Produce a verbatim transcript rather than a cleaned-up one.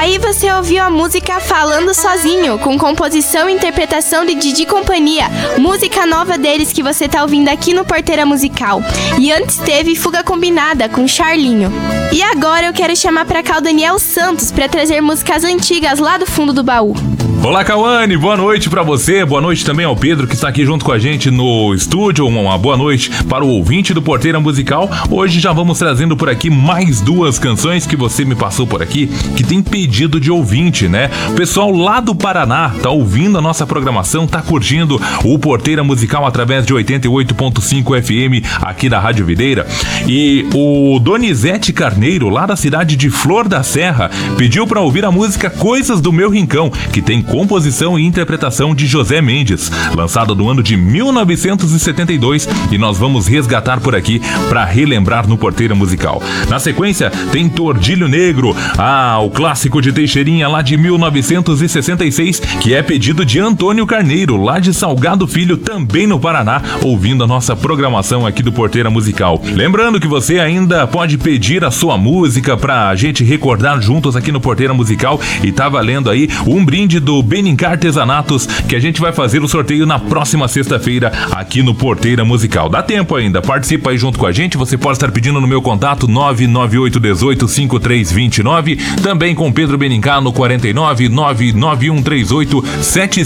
Aí você ouviu a música Falando Sozinho, com composição e interpretação de Didi Companhia, música nova deles que você tá ouvindo aqui no Porteira Musical. E antes teve Fuga Combinada, com Charlinho. E agora eu quero chamar pra cá o Daniel Santos pra trazer músicas antigas lá do fundo do baú. Olá, Cauane, boa noite pra você, boa noite também ao Pedro que está aqui junto com a gente no estúdio, uma boa noite para o ouvinte do Porteira Musical. Hoje já vamos trazendo por aqui mais duas canções que você me passou por aqui, que tem pedido de ouvinte, né? O pessoal lá do Paraná tá ouvindo a nossa programação, tá curtindo o Porteira Musical através de oitenta e oito ponto cinco F M aqui da Rádio Videira. E o Donizete Carneiro, lá da cidade de Flor da Serra, pediu para ouvir a música Coisas do Meu Rincão, que tem composição e interpretação de José Mendes, lançada no ano de mil novecentos e setenta e dois, e nós vamos resgatar por aqui para relembrar no Porteira Musical. Na sequência tem Tordilho Negro, ah, o clássico de Teixeirinha lá de mil novecentos e sessenta e seis, que é pedido de Antônio Carneiro, lá de Salgado Filho, também no Paraná, ouvindo a nossa programação aqui do Porteira Musical. Lembrando que você ainda pode pedir a sua música pra gente recordar juntos aqui no Porteira Musical, e tá valendo aí um brinde do Benincá Artesanatos, que a gente vai fazer o sorteio na próxima sexta-feira aqui no Porteira Musical. Dá tempo ainda, participa aí junto com a gente, você pode estar pedindo no meu contato nove nove oito um oito cinco três dois nove, também com Pedro Benincá no quarenta e nove, nove nove um três oito, sete